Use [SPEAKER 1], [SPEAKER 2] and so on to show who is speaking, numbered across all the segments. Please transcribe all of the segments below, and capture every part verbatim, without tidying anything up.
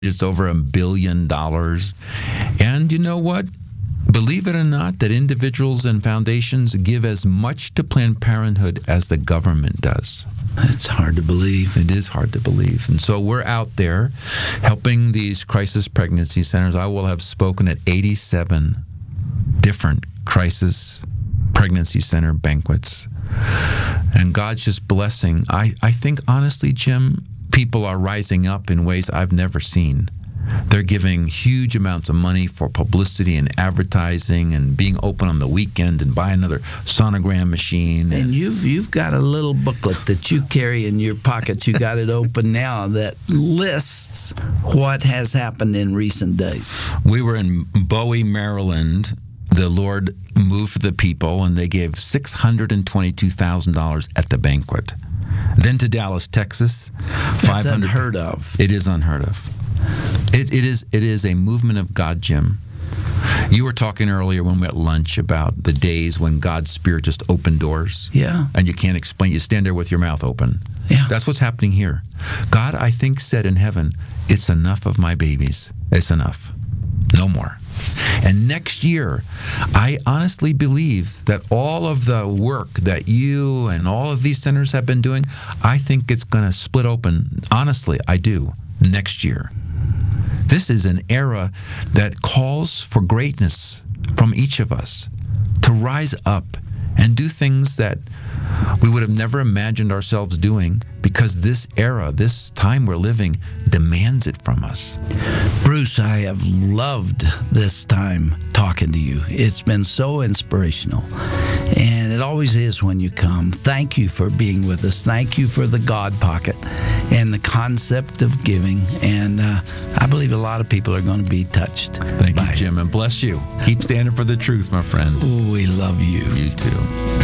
[SPEAKER 1] It's over a billion dollars. And you know what? Believe it or not, that individuals and foundations give as much to Planned Parenthood as the government does.
[SPEAKER 2] It's hard to believe.
[SPEAKER 1] It is hard to believe. And so we're out there helping these crisis pregnancy centers. I will have spoken at eighty-seven different crisis pregnancy center banquets. And God's just blessing. I, I think, honestly, Jim, people are rising up in ways I've never seen. They're giving huge amounts of money for publicity and advertising and being open on the weekend and buy another sonogram machine.
[SPEAKER 2] And you've you've got a little booklet that you carry in your pocket. You got it open now that lists what has happened in recent days.
[SPEAKER 1] We were in Bowie, Maryland. The Lord moved for the people, and they gave six hundred twenty-two thousand dollars at the banquet. Then to Dallas, Texas.
[SPEAKER 2] That's unheard of.
[SPEAKER 1] It is unheard of. It, it is it is a movement of God, Jim. You were talking earlier when we were at lunch about the days when God's Spirit just opened doors.
[SPEAKER 2] Yeah.
[SPEAKER 1] And you can't explain. You stand there with your mouth open.
[SPEAKER 2] Yeah.
[SPEAKER 1] That's what's happening here. God, I think, said in heaven, it's enough of my babies. It's enough. No more. And next year, I honestly believe that all of the work that you and all of these centers have been doing, I think it's going to split open. Honestly, I do. Next year. This is an era that calls for greatness from each of us to rise up and do things that we would have never imagined ourselves doing, because this era, this time we're living, demands it from us.
[SPEAKER 2] Bruce, I have loved this time talking to you. It's been so inspirational, and it always is when you come. Thank you for being with us. Thank you for the God Pocket and the concept of giving, and uh, I believe a lot of people are going to be touched.
[SPEAKER 1] Thank you, Jim, and bless you. Keep standing for the truth, my friend.
[SPEAKER 2] Ooh, we love you.
[SPEAKER 1] You too.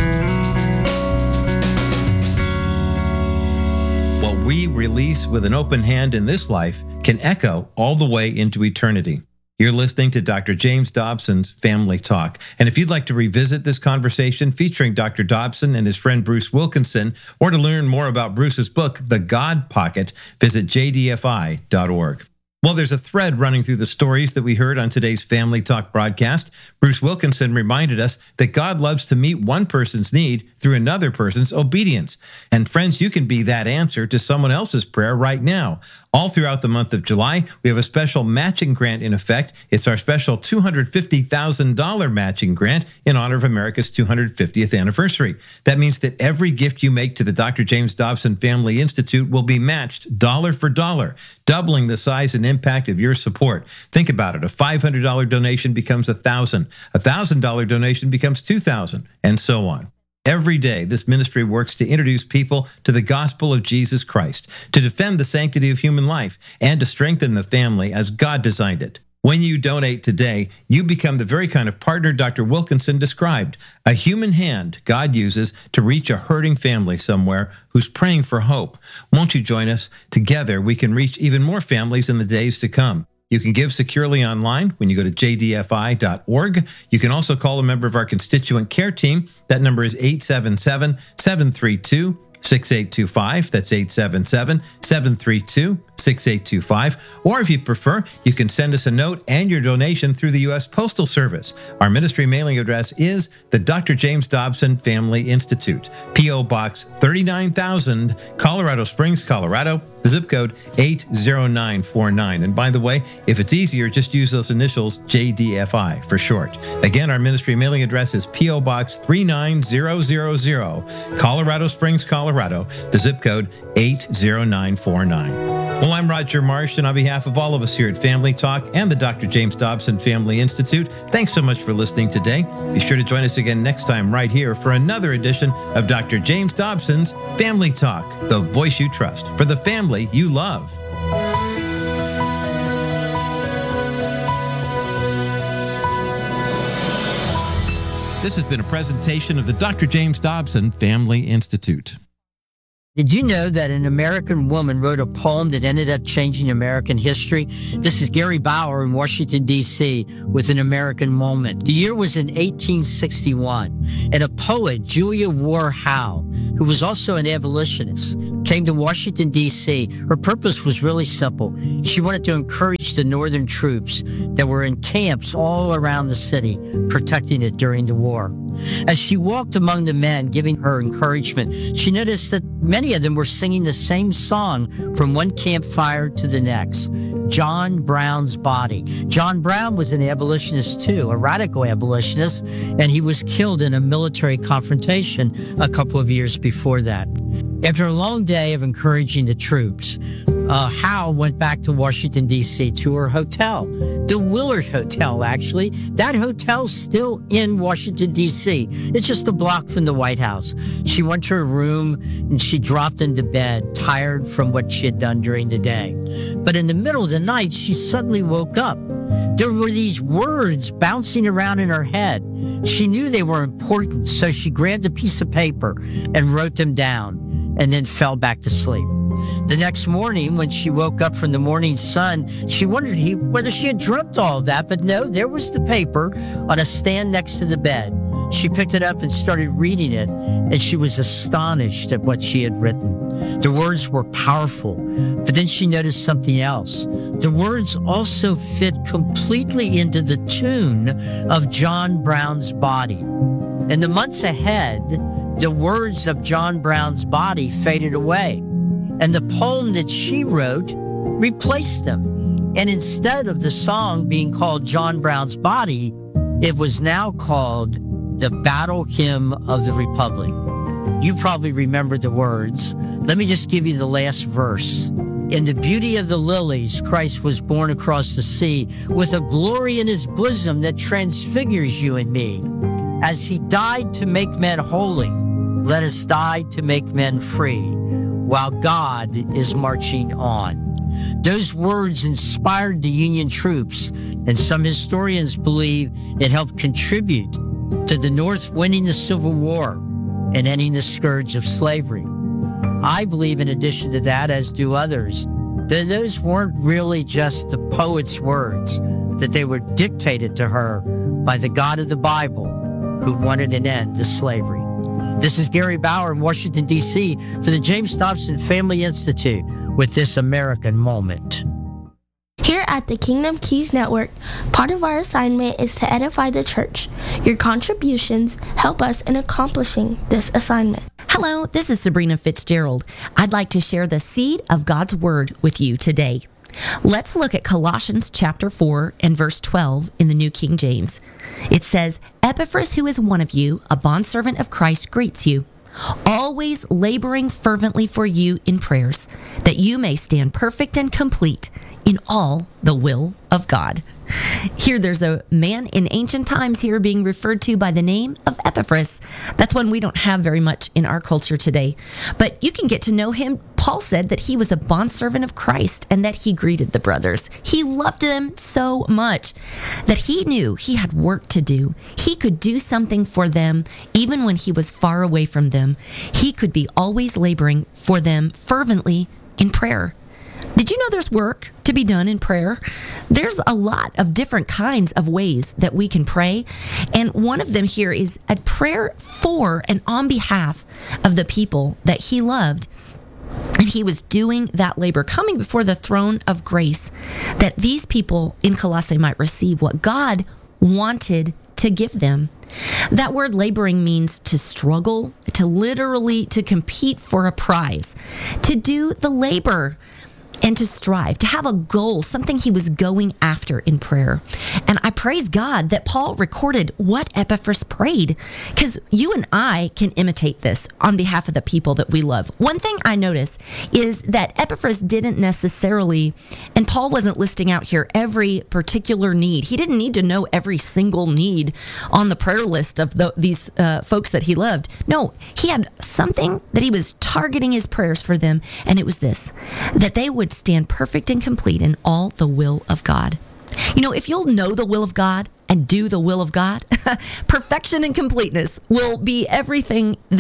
[SPEAKER 3] What we release with an open hand in this life can echo all the way into eternity. You're listening to Doctor James Dobson's Family Talk. And if you'd like to revisit this conversation featuring Doctor Dobson and his friend Bruce Wilkinson, or to learn more about Bruce's book, The God Pocket, visit j d f i dot org. Well, there's a thread running through the stories that we heard on today's Family Talk broadcast. Bruce Wilkinson reminded us that God loves to meet one person's need through another person's obedience. And friends, you can be that answer to someone else's prayer right now. All throughout the month of July, we have a special matching grant in effect. It's our special two hundred fifty thousand dollars matching grant in honor of America's two hundred fiftieth anniversary. That means that every gift you make to the Doctor James Dobson Family Institute will be matched dollar for dollar, doubling the size and impact of your support. Think about it. A five hundred dollars donation becomes one thousand dollars. A one thousand dollars donation becomes two thousand dollars, and so on. Every day, this ministry works to introduce people to the gospel of Jesus Christ, to defend the sanctity of human life, and to strengthen the family as God designed it. When you donate today, you become the very kind of partner Doctor Wilkinson described, a human hand God uses to reach a hurting family somewhere who's praying for hope. Won't you join us? Together, we can reach even more families in the days to come. You can give securely online when you go to j d f i dot org. You can also call a member of our constituent care team. That number is eight seven seven, seven three two, six eight two five. That's eight seven seven, seven three two, six eight two five. Or if you prefer, you can send us a note and your donation through the U S Postal Service. Our ministry mailing address is the Doctor James Dobson Family Institute, P O Box thirty-nine thousand, Colorado Springs, Colorado, the zip code eight zero nine four nine. And by the way, if it's easier, just use those initials J D F I for short. Again, our ministry mailing address is P O Box three nine zero zero zero, Colorado Springs, Colorado, the zip code eight zero nine four nine. Well, I'm Roger Marsh, and on behalf of all of us here at Family Talk and the Doctor James Dobson Family Institute, thanks so much for listening today. Be sure to join us again next time right here for another edition of Doctor James Dobson's Family Talk, the voice you trust for the family you love. This has been a presentation of the Doctor James Dobson Family Institute.
[SPEAKER 4] Did you know that an American woman wrote a poem that ended up changing American history? This is Gary Bauer in Washington, D C with An American Moment. The year was in eighteen sixty-one, and a poet, Julia Ward Howe, who was also an abolitionist, came to Washington, D C. Her purpose was really simple. She wanted to encourage the Northern troops that were in camps all around the city, protecting it during the war. As she walked among the men giving her encouragement, she noticed that many of them were singing the same song from one campfire to the next, John Brown's Body. John Brown was an abolitionist too, a radical abolitionist, and he was killed in a military confrontation a couple of years before that. After a long day of encouraging the troops, uh, Howe went back to Washington, D C to her hotel, the Willard Hotel, actually. That hotel's still in Washington, D C It's just a block from the White House. She went to her room and she dropped into bed, tired from what she had done during the day. But in the middle of the night, she suddenly woke up. There were these words bouncing around in her head. She knew they were important, so she grabbed a piece of paper and wrote them down, and then fell back to sleep. The next morning, when she woke up from the morning sun, she wondered he, whether she had dreamt all of that, but no, there was the paper on a stand next to the bed. She picked it up and started reading it, and she was astonished at what she had written. The words were powerful, but then she noticed something else. The words also fit completely into the tune of John Brown's Body. In the months ahead, the words of John Brown's Body faded away, and the poem that she wrote replaced them. And instead of the song being called John Brown's Body, it was now called the Battle Hymn of the Republic. You probably remember the words. Let me just give you the last verse. In the beauty of the lilies, Christ was born across the sea with a glory in his bosom that transfigures you and me. As he died to make men holy, let us die to make men free, while God is marching on. Those words inspired the Union troops, and some historians believe it helped contribute to the North winning the Civil War and ending the scourge of slavery. I believe, in addition to that, as do others, that those weren't really just the poet's words, that they were dictated to her by the God of the Bible, who wanted an end to slavery. This is Gary Bauer in Washington, D C for the James Dobson Family Institute with This American Moment.
[SPEAKER 5] Here at the Kingdom Keys Network, part of our assignment is to edify the church. Your contributions help us in accomplishing this assignment.
[SPEAKER 6] Hello, this is Sabrina Fitzgerald. I'd like to share the seed of God's Word with you today. Let's look at Colossians chapter four and verse twelve in the New King James. It says, Epaphras, who is one of you, a bondservant of Christ, greets you, always laboring fervently for you in prayers, that you may stand perfect and complete in all the will of God. Here there's a man in ancient times here being referred to by the name of Epaphras. That's one we don't have very much in our culture today. But you can get to know him. Paul said that he was a bondservant of Christ and that he greeted the brothers. He loved them so much that he knew he had work to do. He could do something for them even when he was far away from them. He could be always laboring for them fervently in prayer. Did you know there's work to be done in prayer? There's a lot of different kinds of ways that we can pray. And one of them here is a prayer for and on behalf of the people that he loved. And he was doing that labor, coming before the throne of grace, that these people in Colossae might receive what God wanted to give them. That word laboring means to struggle, to literally to compete for a prize, to do the labor, and to strive, to have a goal, something he was going after in prayer. And I praise God that Paul recorded what Epaphras prayed, because you and I can imitate this on behalf of the people that we love. One thing I notice is that Epaphras didn't necessarily, and Paul wasn't listing out here every particular need. He didn't need to know every single need on the prayer list of the, these uh, folks that he loved. No, he had something that he was targeting his prayers for them, and it was this, that they would stand perfect and complete in all the will of God. You know, if you'll know the will of God and do the will of God, perfection and completeness will be everything that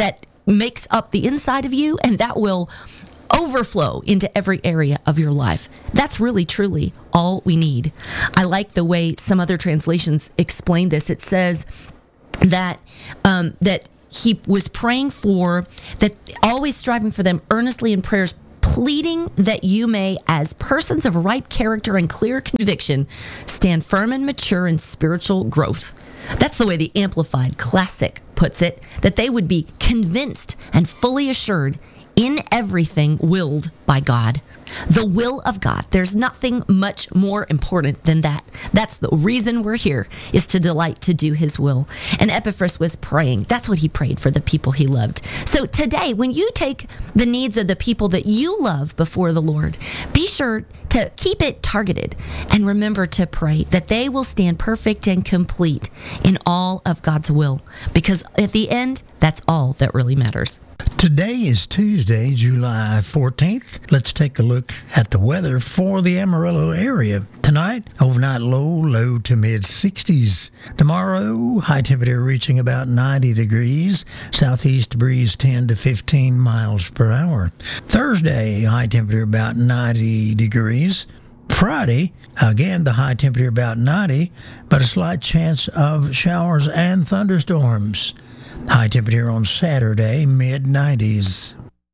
[SPEAKER 6] makes up the inside of you, and that will overflow into every area of your life. That's really, truly all we need. I like the way some other translations explain this. It says that um, that he was praying for, that always striving for them earnestly in prayers, pleading that you may, as persons of ripe character and clear conviction, stand firm and mature in spiritual growth. That's the way the Amplified Classic puts it, that they would be convinced and fully assured in everything willed by God. The will of God. There's nothing much more important than that. That's the reason we're here, is to delight to do his will. And Epaphras was praying. That's what he prayed for, the people he loved. So today, when you take the needs of the people that you love before the Lord, be sure to keep it targeted and remember to pray that they will stand perfect and complete in all of God's will, because at the end, that's all that really matters.
[SPEAKER 7] Today is Tuesday, July fourteenth. Let's take a look at the weather for the Amarillo area. Tonight, overnight low, low to mid sixties. Tomorrow, high temperature reaching about ninety degrees. Southeast breeze ten to fifteen miles per hour. Thursday, high temperature about ninety degrees. Friday, again, the high temperature about ninety, but a slight chance of showers and thunderstorms. High temperature on Saturday, mid nineties.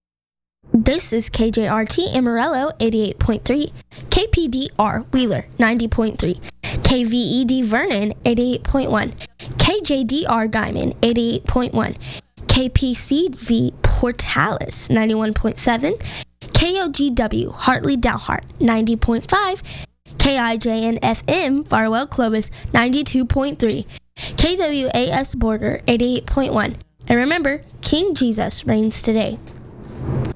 [SPEAKER 5] This is K J R T Amarillo eighty-eight point three, K P D R Wheeler ninety point three, K V E D Vernon eighty-eight point one, K J D R Guyman eighty-eight point one, K P C V Portales ninety-one point seven, K O G W Hartley Dalhart ninety point five, K I J N F M Farwell Clovis ninety-two point three, K W A S Borger eighty-eight point one. And remember, King Jesus reigns today.